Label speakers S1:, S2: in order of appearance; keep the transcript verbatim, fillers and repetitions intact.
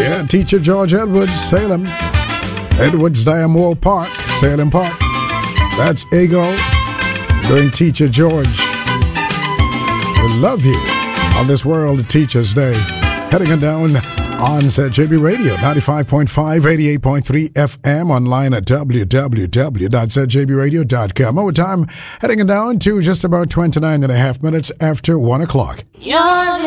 S1: Yeah, Teacher George Edwards, Salem. Edwards Diamore Park, Salem Park. That's Ego doing Teacher George. We love you on this World Teachers Day. Heading on down on Z J B Radio, ninety-five point five, eighty-eight point three F M, online at w w w dot z j b radio dot com. Over time, heading on down to just about twenty-nine and a half minutes after one o'clock. You're